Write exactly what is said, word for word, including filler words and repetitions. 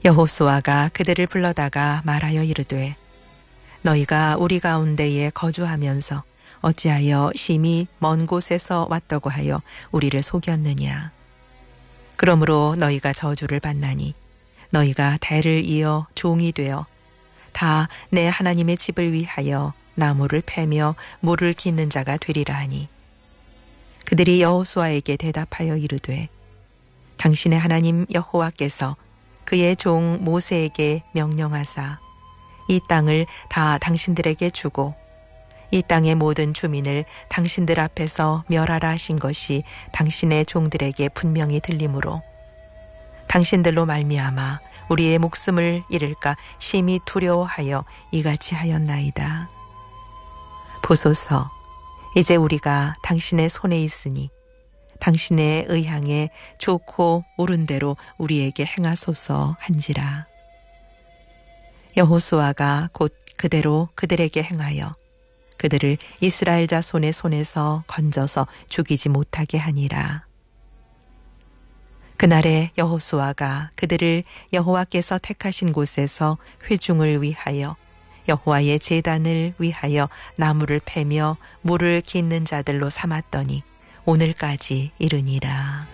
여호수아가 그들을 불러다가 말하여 이르되 너희가 우리 가운데에 거주하면서 어찌하여 심히 먼 곳에서 왔다고 하여 우리를 속였느냐. 그러므로 너희가 저주를 받나니 너희가 대를 이어 종이 되어 다 내 하나님의 집을 위하여 나무를 패며 물을 깃는 자가 되리라 하니 그들이 여호수아에게 대답하여 이르되 당신의 하나님 여호와께서 그의 종 모세에게 명령하사 이 땅을 다 당신들에게 주고 이 땅의 모든 주민을 당신들 앞에서 멸하라 하신 것이 당신의 종들에게 분명히 들리므로 당신들로 말미암아 우리의 목숨을 잃을까 심히 두려워하여 이같이 하였나이다. 보소서, 이제 우리가 당신의 손에 있으니 당신의 의향에 좋고 옳은 대로 우리에게 행하소서 한지라. 여호수아가 곧 그대로 그들에게 행하여 그들을 이스라엘 자손의 손에서 건져서 죽이지 못하게 하니라. 그날에 여호수아가 그들을 여호와께서 택하신 곳에서 회중을 위하여 여호와의 제단을 위하여 나무를 패며 물을 깃는 자들로 삼았더니 오늘까지 이르니라.